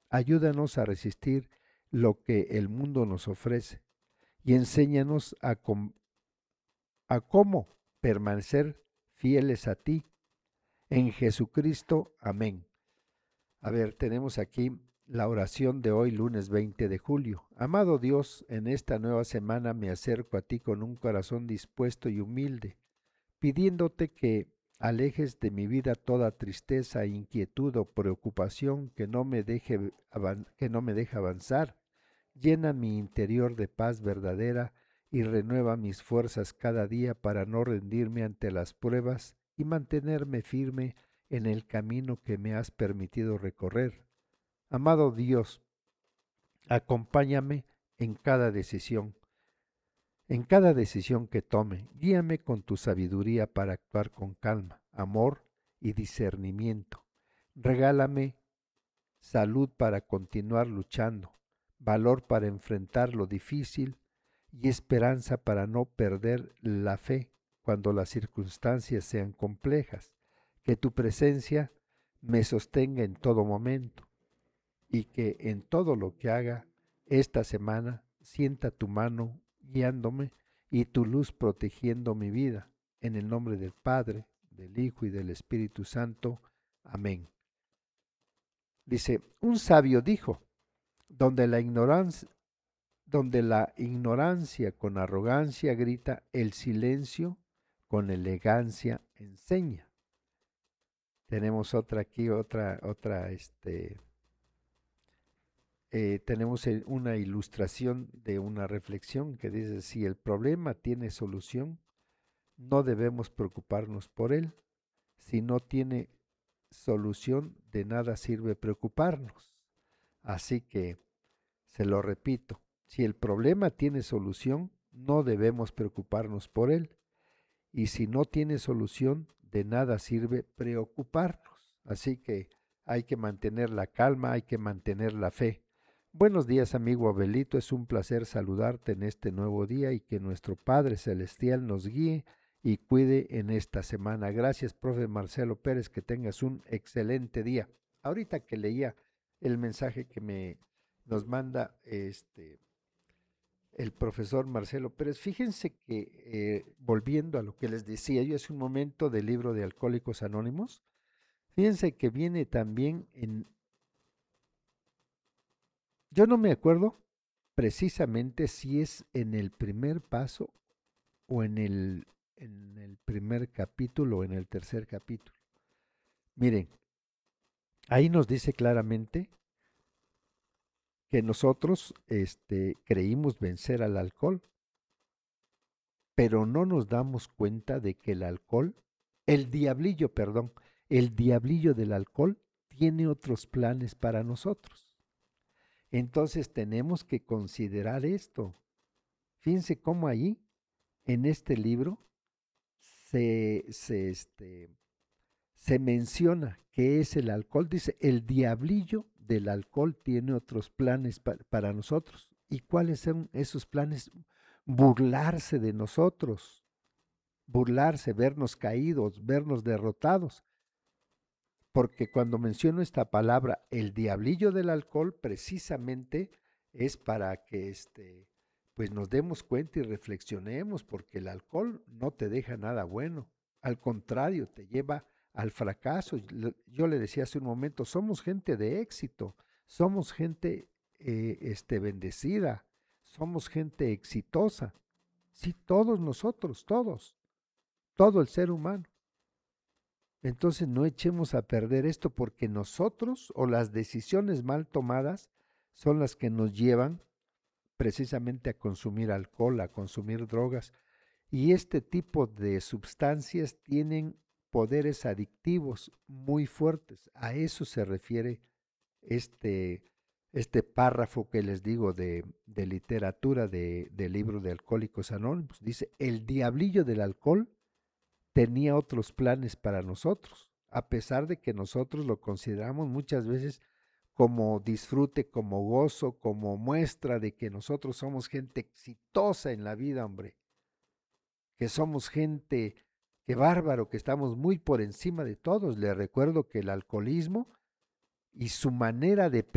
Ayúdanos a resistir lo que el mundo nos ofrece y enséñanos a cómo permanecer fieles a ti. En Jesucristo, amén. A ver, tenemos aquí la oración de hoy, lunes 20 de julio. Amado Dios, en esta nueva semana me acerco a ti con un corazón dispuesto y humilde, pidiéndote que alejes de mi vida toda tristeza, inquietud o preocupación que no me deje avanzar. Llena mi interior de paz verdadera y renueva mis fuerzas cada día para no rendirme ante las pruebas y mantenerme firme en el camino que me has permitido recorrer. Amado Dios, acompáñame en cada decisión que tome. Guíame con tu sabiduría para actuar con calma, amor y discernimiento. Regálame salud para continuar luchando, valor para enfrentar lo difícil y esperanza para no perder la fe cuando las circunstancias sean complejas. Que tu presencia me sostenga en todo momento y que en todo lo que haga esta semana sienta tu mano guiándome y tu luz protegiendo mi vida. En el nombre del Padre, del Hijo y del Espíritu Santo. Amén. Dice, un sabio dijo, donde la ignorancia con arrogancia grita, el silencio con elegancia enseña. Tenemos otra aquí, tenemos una ilustración de una reflexión que dice, si el problema tiene solución, no debemos preocuparnos por él. Si no tiene solución, de nada sirve preocuparnos. Así que, se lo repito, si el problema tiene solución, no debemos preocuparnos por él. Y si no tiene solución, de nada sirve preocuparnos. Así que hay que mantener la calma, hay que mantener la fe. Buenos días, amigo Abelito, es un placer saludarte en este nuevo día y que nuestro Padre Celestial nos guíe y cuide en esta semana. Gracias, profe Marcelo Pérez, que tengas un excelente día. Ahorita que leía el mensaje que nos manda el profesor Marcelo Pérez, fíjense que volviendo a lo que les decía yo hace un momento del libro de Alcohólicos Anónimos, fíjense que viene también yo no me acuerdo precisamente si es en el primer paso o en el primer capítulo o en el tercer capítulo. Miren, ahí nos dice claramente que nosotros creímos vencer al alcohol, pero no nos damos cuenta de que el diablillo del alcohol tiene otros planes para nosotros. Entonces tenemos que considerar esto. Fíjense cómo ahí, en este libro, se, se, este, se menciona que es el alcohol. Dice, el diablillo del alcohol tiene otros planes para nosotros. ¿Y cuáles son esos planes? Burlarse de nosotros, burlarse, vernos caídos, vernos derrotados. Porque cuando menciono esta palabra, el diablillo del alcohol, precisamente es para que pues nos demos cuenta y reflexionemos, porque el alcohol no te deja nada bueno. Al contrario, te lleva al fracaso. Yo le decía hace un momento, somos gente de éxito, somos gente bendecida, somos gente exitosa. Sí, todos nosotros, todo el ser humano. Entonces no echemos a perder esto porque nosotros o las decisiones mal tomadas son las que nos llevan precisamente a consumir alcohol, a consumir drogas. Y este tipo de sustancias tienen poderes adictivos muy fuertes. A eso se refiere este, este párrafo que les digo de literatura del libro de Alcohólicos Anónimos. Dice, el diablillo del alcohol tenía otros planes para nosotros, a pesar de que nosotros lo consideramos muchas veces como disfrute, como gozo, como muestra de que nosotros somos gente exitosa en la vida, hombre, que somos gente, que bárbaro, que estamos muy por encima de todos. Les recuerdo que el alcoholismo y su manera de